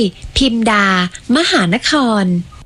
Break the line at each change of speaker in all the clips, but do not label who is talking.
พิมดามหานคร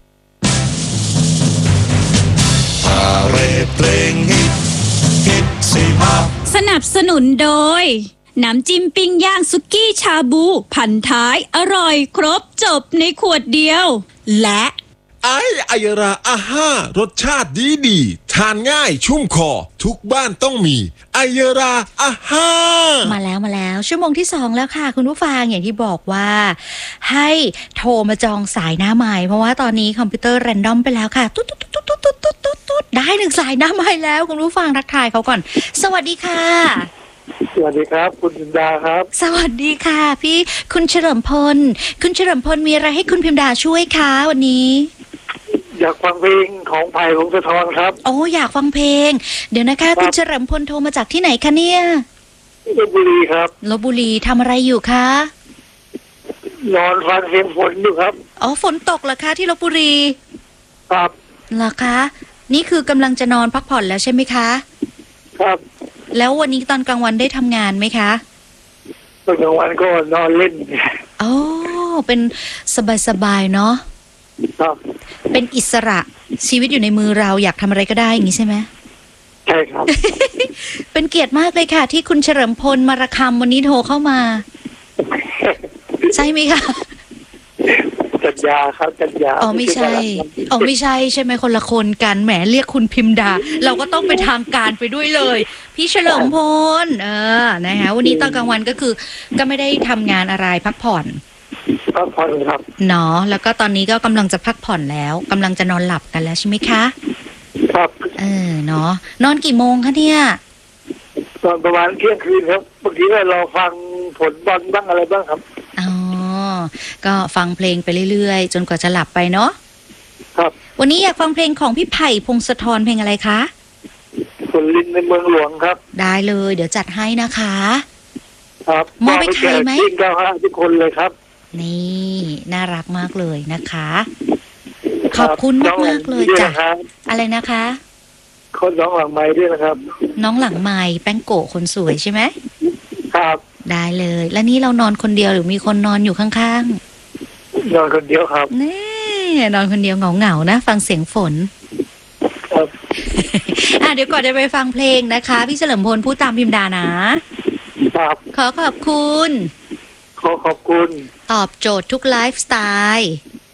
พาเรดเพลงฮิตฮิตสิฮับ
สนับสนุนโดยน้ำจิ้มปิ้งย่างสุกี้ชาบูพันท้ายอร่อยครบจบในขวดเดียวและ
ไอยราอาห้ารสชาติดีทานง่ายชุ่มคอทุกบ้านต้องมีไอยราอาห้า
มาแล้วชั่วโมงที่2แล้วค่ะคุณผู้ฟังอย่างที่บอกว่าให้โทรมาจองสายหน้าใหม่เพราะว่าตอนนี้คอมพิวเตอร์แรนดอมไปแล้วค่ะตุ๊ดได้1สายหน้าใหม่แล้วคุณผู้ฟังทักทายเขาก่อนสวัสดีค่ะ
สวัสดีครับคุณพิมดาครับ
สวัสดีค่ะพี่คุณเฉลิมพลมีอะไรให้คุณพิมดาช่วยคะวันนี้
อยากฟังเพลงของไผ่พงศธรครับ
โอ้อยากฟังเพลงเดี๋ยวนะคะคุณเฉลิมพลโทรมาจากที่ไหนคะเนี่ย
ลพบุรีครับ
ลพบุรีทำอะไรอยู่คะ
นอนฟังเสียงฝนอยู่ครับ
อ๋อฝนตกเหรอคะที่ลพบุรี
ครับ
เหรอคะนี่คือกำลังจะนอนพักผ่อนแล้วใช่ไหมคะ
ครับ
แล้ววันนี้ตอนกลางวันได้ทำงานไหมคะ
ตอนกลางวันก็นอนเล่น
อ๋อเป็นสบายๆเนาะ
ครับ
เป็นอิสระชีวิตอยู่ในมือเราอยากทำอะไรก็ได้อย่างนี้ใช่ไหม
ใช่ครับ
เป็นเกียรติมากเลยค่ะที่คุณเฉลิมพลมาระคำวันนี้โทรเข้ามา ใช่ไหมคะ
จัดยาครับจัดยา
อ๋อไม่ใช่ใช่ไหมคนละคนกันแหมเรียกคุณพิมดาเราก็ต้องไปทางการไปด้วยเลยพี่เฉลิมพลนะคะวันนี้ตอนกลางวันก็คือก็ไม่ได้ทำงานอะไรพักผ่อน
ครับ
เนาะแล้วก็ตอนนี้ก็กำลังจะพักผ่อนแล้วกำลังจะนอนหลับกันแล้วใช่ไหมคะ
ครับ
เนาะนอนกี่โมงคะเนี่ย
ตอนประมาณเที่ยงคืนครับเมื่อกี้เราฟังผลบอลบ้างอะไรบ้างครับ
อ๋อก็ฟังเพลงไปเรื่อยๆจนกว่าจะหลับไปเนาะ
ครับ
วันนี้อยากฟังเพลงของพี่ไผ่พงศธรเพลงอะไรคะ
คนลิ้นในเมืองหลวงครับ
ได้เลยเดี๋ยวจัดให้นะคะ
ครับ
มอบไปใครไหม
95ทุกคนเลยครับ
นี่น่ารักมากเลยนะคะขอบคุณมากๆเลยจ้ะอะไรนะคะ
คนน้องหลังไม้ด้วยนะครับ
น้องหลังไม้แป้งโกะคนสวยใช่ไหม
ครับ
ได้เลยแล้วนี่เรานอนคนเดียวหรือมีคนนอนอยู่ข้าง
ๆนอนคนเดียวครับ
นี่นอนคนเดียวเหงาๆนะฟังเสียงฝน
ครับ
เดี๋ยวก่อนจะไปฟังเพลงนะคะพี่เฉลิมพลพูดตามพิมดานะครับขอบคุณตอบโจทย์ทุกไลฟ์สไตล์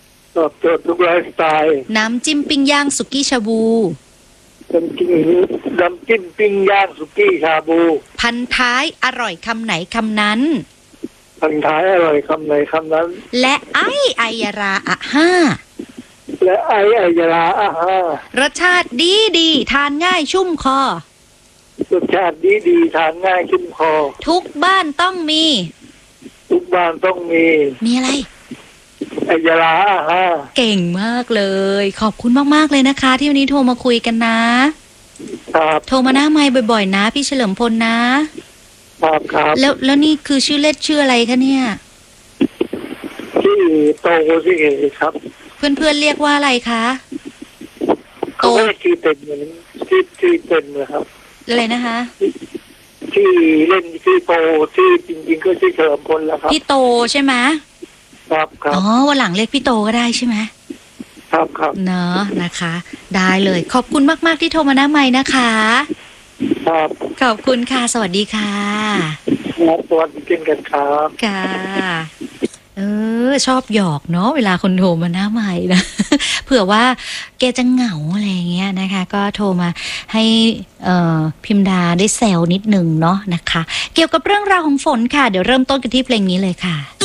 น้ำจิ้มปิ้งย่างสุกี้ชาบู
น้ำจิ้มปิ้งย่างสุกี้ชาบู
พันท้ายอร่อยคำไหนคำนั้นและไอยาราอะห้ารสชาติดีทานง่ายชุ่มคอทุกบ้านต้องมีมีอะไร
ไอยารา
เก่งมากเลยขอบคุณมากๆเลยนะคะที่วันนี้โทรมาคุยกันนะครับโทรมาหน้าไมค์บ่อยๆนะพี่เฉลิมพลนะครับแล้วนี่คือชื่อเล่นชื่ออะไรคะเนี่ย
ชื่อโตสิครับ
เพื่อนๆเรียกว่าอะไรคะ
โตชื่อเต็มนะครับ
อะไรนะคะ
ชื่อเล่นชื่อโตชื่อจริงๆก็ชื่อเฉลิมพลแล้วครับ
พี่โตใช่ไหม
ครับ
อ๋อวันหลังเรียกพี่โตก็ได้ใช่ไหม
ครับ
เนอะนะคะได้เลยขอบคุณมากๆที่โทรมาหน้าไมค์นะคะ
ครับ
ขอบคุณค่ะสวัสดีค่ะ
สวัสดีกันครับ
ค่ะชอบหยอกเนาะเวลาคนโทรมาหน้าไมค์นะ เผื่อว่าแกจะเหงาอะไรเงี้ยนะคะก็โทรมาให้พิมดาได้แซวนิดนึงเนาะนะคะเกี่ยวกับเรื่องราวของฝนค่ะเดี๋ยวเริ่มต้นกันที่เพลงนี้เลยค่ะ